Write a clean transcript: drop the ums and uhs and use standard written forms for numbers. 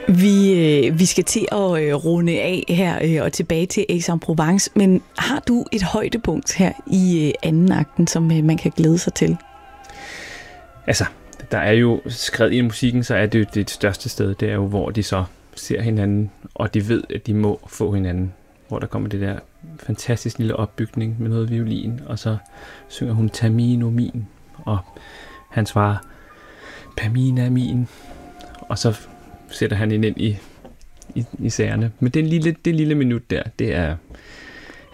Vi skal til at runde af her og tilbage til Aix-en-Provence, men har du et højdepunkt her i anden akten, som man kan glæde sig til? Altså, der er jo skrevet i musikken, så er det jo det største sted, det er jo, hvor de så ser hinanden, og de ved, at de må få hinanden. Hvor der kommer det der fantastisk lille opbygning med noget violin, og så synger hun Tamino min, og han svarer Pamina min, og så sætter han ind i sagerne. Men det lille minut der, det er